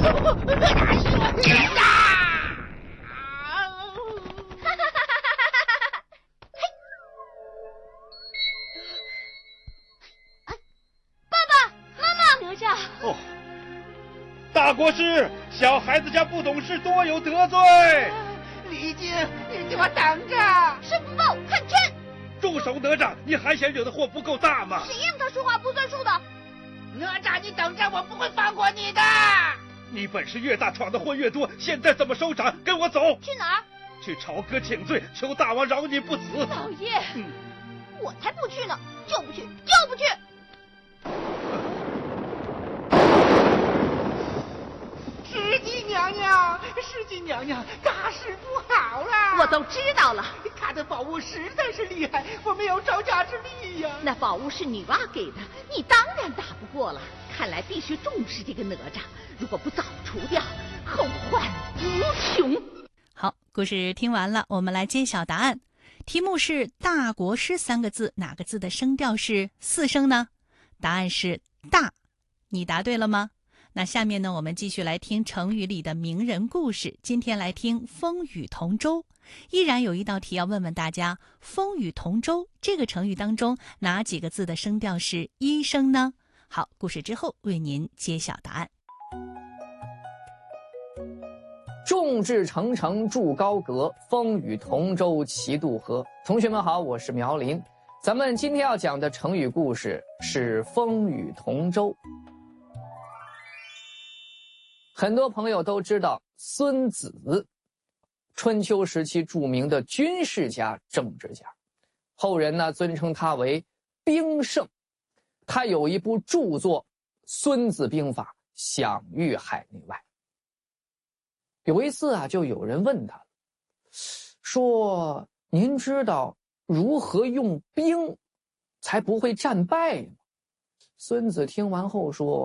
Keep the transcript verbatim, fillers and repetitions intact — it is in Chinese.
哪是我呀？ 哈哈哈哈哈哈！嘿，哎，爸爸妈妈，哪吒。 哦，大国师，小孩子家不懂事，多有得罪。 李靖，你给我等着！ 申报看真！ 住手，哪吒！你还嫌惹的祸不够大吗？ 谁让他说话不算数的？ 哪吒，你等着，我不会放过你的！ 你本事越大，闯的祸越多，现在怎么收场？跟我走。 去哪儿？ 去朝歌请罪，求大王饶你不死。 老爷， 嗯， 我才不去呢！就不去，就不去！ 石矶娘娘，石矶娘娘，大事不好了！ 我都知道了， 他的宝物实在是厉害，我没有招架之力呀。 那宝物是女娲给的，你当然打不过了。看来必须重视这个哪吒，如果不早除掉，后患无穷。 好，故事听完了，我们来揭晓答案。题目是大国师三个字，哪个字的声调是四声呢？答案是大。你答对了吗？那下面呢，我们继续来听成语里的名人故事。今天来听风雨同舟。依然有一道题要问问大家，风雨同舟这个成语当中，哪几个字的声调是一声呢？好，故事之后为您揭晓答案。 众志成城筑高阁，风雨同舟齐渡河。同学们好，我是苗林。咱们今天要讲的成语故事是风雨同舟。很多朋友都知道孙子，春秋时期著名的军事家、政治家，后人呢尊称他为兵圣。他有一部著作《孙子兵法》，享誉海内外。有一次啊，就有人问他，说：“您知道如何用兵才不会战败吗？”孙子听完后说：“